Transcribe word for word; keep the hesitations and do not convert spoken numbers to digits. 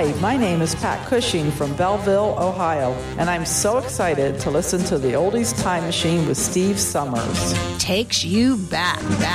Hi, my name is Pat Cushing from Belleville, Ohio, and I'm so excited to listen to the Oldies Time Machine with Steve Summers. Takes you back, back.